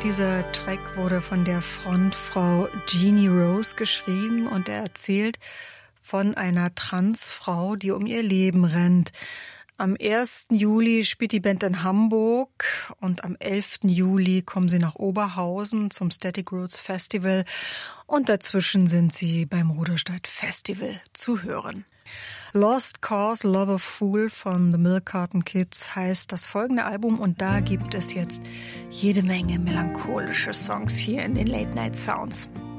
Dieser Track wurde von der Frontfrau Jeannie Rose geschrieben und er erzählt von einer Transfrau, die um ihr Leben rennt. Am 1. Juli spielt die Band in Hamburg und am 11. Juli kommen sie nach Oberhausen zum Static Roots Festival und dazwischen sind sie beim Ruderstadt Festival zu hören. Lost Cause, Love a Fool von The Milk Carton Kids heißt das folgende Album und da gibt es jetzt jede Menge melancholische Songs hier in den Late Night Sounds.